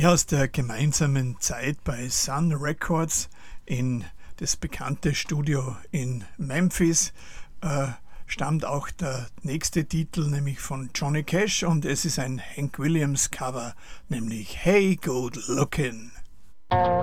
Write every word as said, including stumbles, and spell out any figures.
Ja, aus der gemeinsamen Zeit bei Sun Records in das bekannte Studio in Memphis äh, stammt auch der nächste Titel, nämlich von Johnny Cash, und es ist ein Hank Williams Cover, nämlich Hey Good Lookin'.